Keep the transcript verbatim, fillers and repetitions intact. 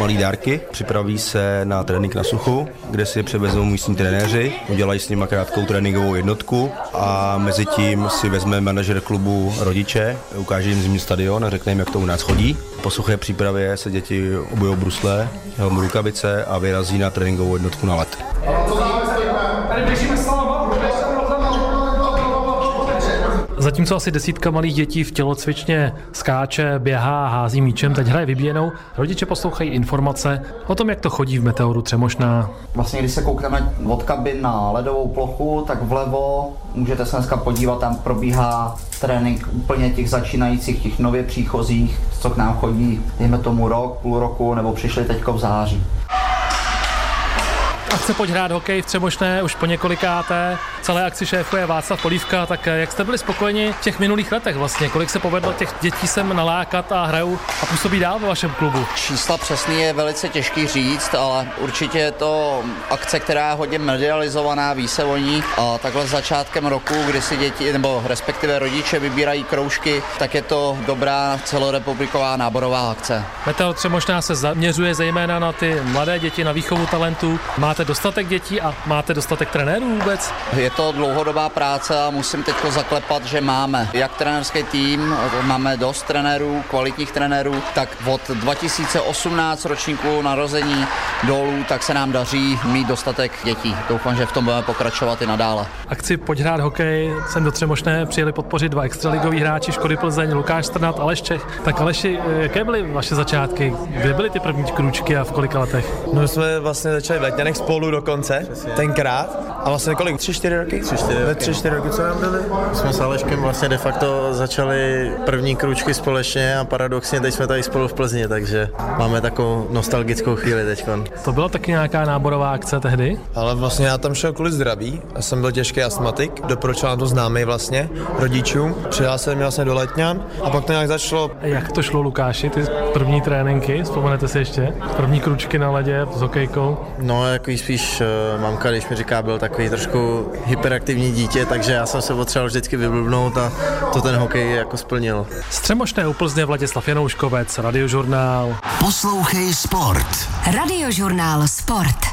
malý dárky, připraví se na trénink na suchu, kde si je převezou místní trenéři, udělají s nimi krátkou tréninkovou jednotku a mezi tím si vezme manažer klubu rodiče, ukáže jim zimní stadion a řekne jim, jak to u nás chodí. Po suché přípravě se děti obujou brusle, helmu, rukavice a vyrazí na tréninkovou jednotku na let. Zatímco asi desítka malých dětí v tělocvičně skáče, běhá, hází míčem, teď hraje vybíjenou, rodiče poslouchají informace o tom, jak to chodí v Meteoru Třemošná. Vlastně, když se koukneme od kabin na ledovou plochu, tak vlevo můžete se dneska podívat, tam probíhá trénink úplně těch začínajících, těch nově příchozích, co k nám chodí, dejme tomu rok, půl roku, nebo přišli teďko v září. Akce Pojď hrát hokej v Třemošné už po několikáté. Celé akci šéfuje Václav Polívka, tak jak jste byli spokojeni v těch minulých letech vlastně? Kolik se povedlo těch dětí sem nalákat a hrajou a působí dál ve vašem klubu? Čísla přesný je velice těžký říct, ale určitě je to akce, která je hodně medializovaná, ví se o ní. A takhle začátkem roku, kdy si děti, nebo respektive rodiče vybírají kroužky, tak je to dobrá celorepubliková náborová akce. Meteor Třemošná se zaměřuje zejména na ty mladé děti, na výchovu talentů. Máte dostatek dětí a máte dostatek trenérů vůbec? Je to dlouhodobá práce a musím teď zaklepat, že máme jak trenérský tým, máme dost trenérů, kvalitních trenérů, tak od dva tisíce osmnáct ročníku narození dolů, tak se nám daří mít dostatek dětí. Doufám, že v tom budeme pokračovat i nadále. Akci Pojď hrát hokej sem do Třemošné přijeli podpořit dva extraligoví hráči Škody Plzeň, Lukáš Strnad, Aleš Čech. Tak Aleši, jaké byly vaše začátky? Kde byly ty první krůčky a v kolika letech? No, jsme vlastně začali v Letňanech spolu dokonce, tenkrát. A vlastně kolik? Tři, čtyři roky? Tři, čtyři roky. Ve tři, čtyři roky, co nám byli? Jsme s Aleškem vlastně de facto začali první krůčky společně a paradoxně teď jsme tady spolu v Plzni, takže máme takovou nostalgickou chvíli teďkon. To byla taky nějaká náborová akce tehdy? Ale vlastně já tam šel kvůli zdraví. Já jsem byl těžký astmatik, doporučil nám to známý vlastně rodičům. Přihlásil mě vlastně do Letňan a pak to nějak začalo. Jak to šlo, Lukáši, ty první tréninky, vzpomenete si ještě? První kručky na ledě s hokejkou? No, jako spíš uh, mamka, když mi říká, byl takový trošku hyperaktivní dítě, takže já jsem se potřeboval vždycky vyblbnout a to ten hokej jako splnil. Z Třemošné u Plzně Vladislav Janouškovec, Radiožurnál. Poslouchej sport. Radiožurnál Sport.